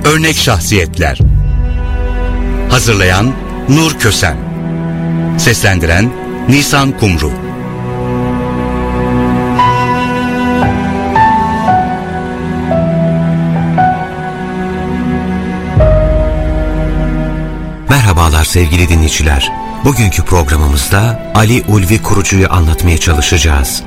Örnek şahsiyetler. Hazırlayan Nur Kösen. Seslendiren Nisan Kumru. Merhabalar sevgili dinleyiciler. Bugünkü programımızda Ali Ulvi Kurucu'yu anlatmaya çalışacağız.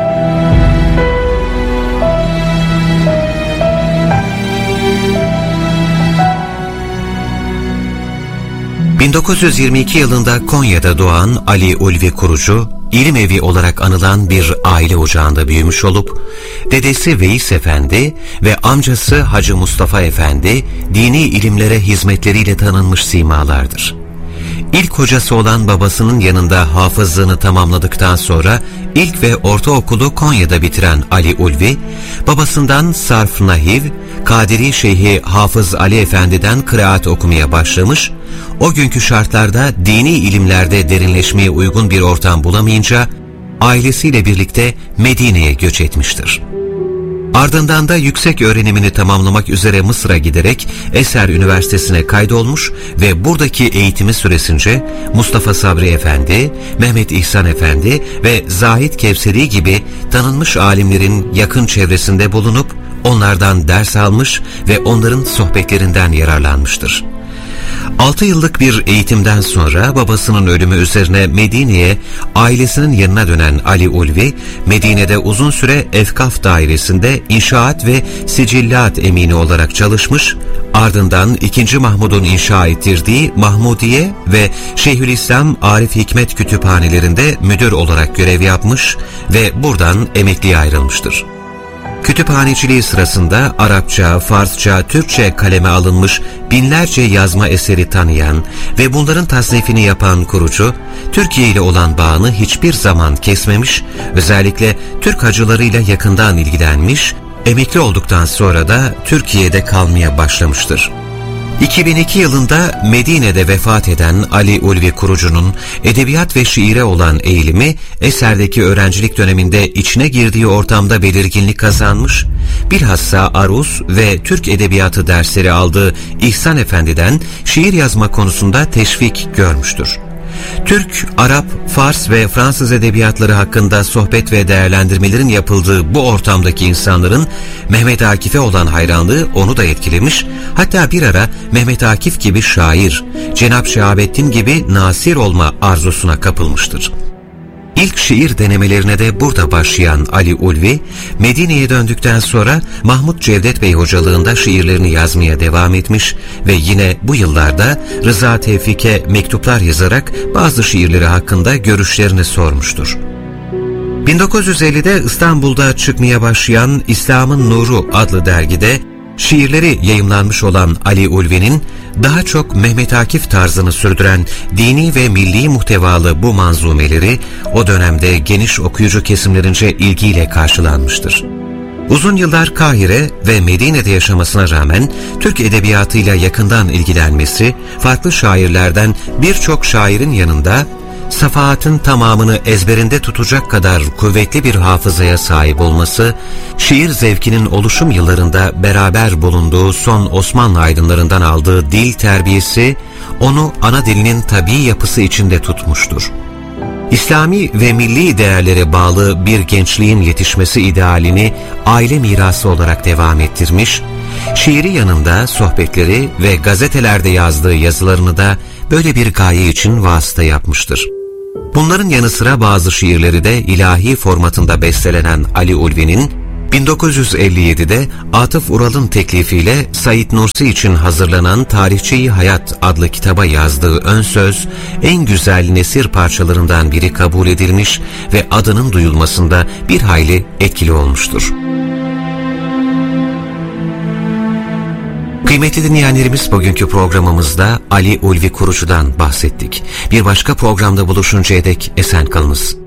...1922 yılında Konya'da doğan Ali Ulvi Kurucu, İlim Evi olarak anılan bir aile ocağında büyümüş olup, dedesi Veys Efendi ve amcası Hacı Mustafa Efendi, dini ilimlere hizmetleriyle tanınmış simalardır. İlk hocası olan babasının yanında hafızlığını tamamladıktan sonra ilk ve ortaokulu Konya'da bitiren Ali Ulvi, babasından sarf nahiv, Kadiri Şeyhi Hafız Ali Efendi'den kıraat okumaya başlamış, o günkü şartlarda dini ilimlerde derinleşmeye uygun bir ortam bulamayınca, ailesiyle birlikte Medine'ye göç etmiştir. Ardından da yüksek öğrenimini tamamlamak üzere Mısır'a giderek Eser Üniversitesi'ne kaydolmuş ve buradaki eğitimi süresince Mustafa Sabri Efendi, Mehmet İhsan Efendi ve Zahid Kevseri gibi tanınmış alimlerin yakın çevresinde bulunup onlardan ders almış ve onların sohbetlerinden yararlanmıştır. 6 yıllık bir eğitimden sonra babasının ölümü üzerine Medine'ye ailesinin yanına dönen Ali Ulvi, Medine'de uzun süre Efkaf dairesinde inşaat ve sicillat emini olarak çalışmış, ardından 2. Mahmud'un inşa ettirdiği Mahmudiye ve Şeyhülislam Arif Hikmet kütüphanelerinde müdür olarak görev yapmış ve buradan emekliye ayrılmıştır. Kütüphaneciliği sırasında Arapça, Farsça, Türkçe kaleme alınmış binlerce yazma eseri tanıyan ve bunların tasnifini yapan kurucu, Türkiye ile olan bağını hiçbir zaman kesmemiş, özellikle Türk hacılarıyla yakından ilgilenmiş, emekli olduktan sonra da Türkiye'de kalmaya başlamıştır. 2002 yılında Medine'de vefat eden Ali Ulvi Kurucu'nun edebiyat ve şiire olan eğilimi Eser'deki öğrencilik döneminde içine girdiği ortamda belirginlik kazanmış, bilhassa aruz ve Türk edebiyatı dersleri aldığı İhsan Efendi'den şiir yazma konusunda teşvik görmüştür. Türk, Arap, Fars ve Fransız edebiyatları hakkında sohbet ve değerlendirmelerin yapıldığı bu ortamdaki insanların Mehmet Akif'e olan hayranlığı onu da etkilemiş, hatta bir ara Mehmet Akif gibi şair, Cenab-ı Şehabettin gibi nasir olma arzusuna kapılmıştır. İlk şiir denemelerine de burada başlayan Ali Ulvi, Medine'ye döndükten sonra Mahmud Cevdet Bey hocalığında şiirlerini yazmaya devam etmiş ve yine bu yıllarda Rıza Tevfik'e mektuplar yazarak bazı şiirleri hakkında görüşlerini sormuştur. 1950'de İstanbul'da çıkmaya başlayan İslam'ın Nuru adlı dergide şiirleri yayımlanmış olan Ali Ulvi'nin daha çok Mehmet Akif tarzını sürdüren dini ve milli muhtevalı bu manzumeleri o dönemde geniş okuyucu kesimlerince ilgiyle karşılanmıştır. Uzun yıllar Kahire ve Medine'de yaşamasına rağmen Türk edebiyatıyla yakından ilgilenmesi, farklı şairlerden birçok şairin yanında safahatın tamamını ezberinde tutacak kadar kuvvetli bir hafızaya sahip olması, şiir zevkinin oluşum yıllarında beraber bulunduğu son Osmanlı aydınlarından aldığı dil terbiyesi, onu ana dilinin tabii yapısı içinde tutmuştur. İslami ve milli değerlere bağlı bir gençliğin yetişmesi idealini aile mirası olarak devam ettirmiş, şiiri yanında sohbetleri ve gazetelerde yazdığı yazılarını da böyle bir gaye için vasıta yapmıştır. Bunların yanı sıra bazı şiirleri de ilahi formatında bestelenen Ali Ulvi'nin 1957'de Atıf Ural'ın teklifiyle Said Nursi için hazırlanan Tarihçi-i Hayat adlı kitaba yazdığı ön söz, en güzel nesir parçalarından biri kabul edilmiş ve adının duyulmasında bir hayli etkili olmuştur. Kıymetli dinleyenlerimiz, bugünkü programımızda Ali Ulvi Kurucu'dan bahsettik. Bir başka programda buluşuncaya dek esen kalınız.